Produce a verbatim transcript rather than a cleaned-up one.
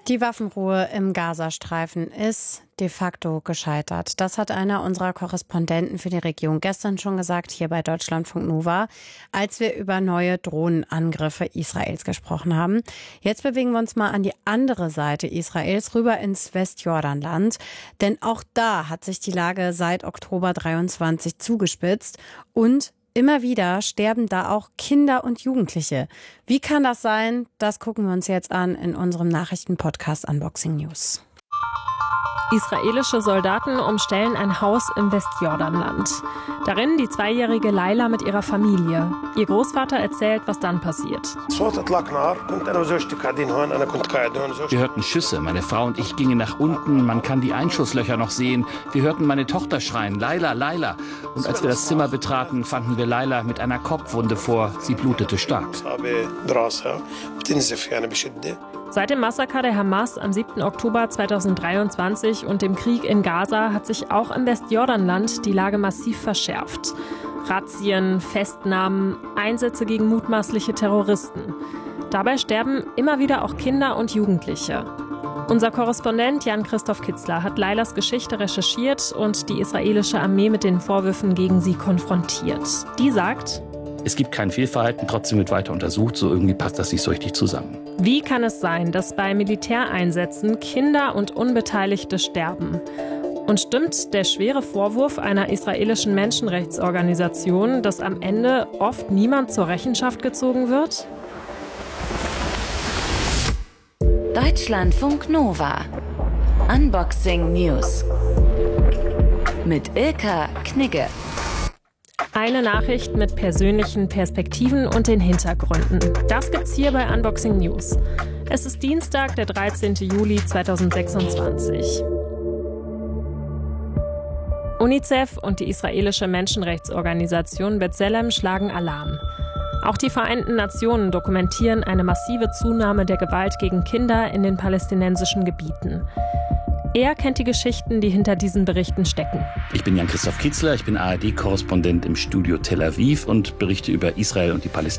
Die Waffenruhe im Gazastreifen ist de facto gescheitert. Das hat einer unserer Korrespondenten für die Region gestern schon gesagt, hier bei Deutschlandfunk Nova, als wir über neue Drohnenangriffe Israels gesprochen haben. Jetzt bewegen wir uns mal an die andere Seite Israels, rüber ins Westjordanland. Denn auch da hat sich die Lage seit Oktober dreiundzwanzig zugespitzt und immer wieder sterben da auch Kinder und Jugendliche. Wie kann das sein? Das gucken wir uns jetzt an in unserem Nachrichtenpodcast Unboxing News. Israelische Soldaten umstellen ein Haus im Westjordanland. Darin die zweijährige Laila mit ihrer Familie. Ihr Großvater erzählt, was dann passiert. Wir hörten Schüsse. Meine Frau und ich gingen nach unten. Man kann die Einschusslöcher noch sehen. Wir hörten meine Tochter schreien, Laila, Laila. Und als wir das Zimmer betraten, fanden wir Laila mit einer Kopfwunde vor. Sie blutete stark. Seit dem Massaker der Hamas am siebten Oktober zweitausenddreiundzwanzig und dem Krieg in Gaza hat sich auch im Westjordanland die Lage massiv verschärft. Razzien, Festnahmen, Einsätze gegen mutmaßliche Terroristen. Dabei sterben immer wieder auch Kinder und Jugendliche. Unser Korrespondent Jan-Christoph Kitzler hat Lailas Geschichte recherchiert und die israelische Armee mit den Vorwürfen gegen sie konfrontiert. Die sagt: Es gibt kein Fehlverhalten, trotzdem wird weiter untersucht. So irgendwie passt das nicht so richtig zusammen. Wie kann es sein, dass bei Militäreinsätzen Kinder und Unbeteiligte sterben? Und stimmt der schwere Vorwurf einer israelischen Menschenrechtsorganisation, dass am Ende oft niemand zur Rechenschaft gezogen wird? Deutschlandfunk Nova. Unboxing News. Mit Ilka Knigge. Eine Nachricht mit persönlichen Perspektiven und den Hintergründen. Das gibt's hier bei Unboxing News. Es ist Dienstag, der dreizehnten Juli zweitausendsechsundzwanzig. UNICEF und die israelische Menschenrechtsorganisation B'Tselem schlagen Alarm. Auch die Vereinten Nationen dokumentieren eine massive Zunahme der Gewalt gegen Kinder in den palästinensischen Gebieten. Er kennt die Geschichten, die hinter diesen Berichten stecken. Ich bin Jan-Christoph Kitzler, ich bin A R D-Korrespondent im Studio Tel Aviv und berichte über Israel und die Palästinenser.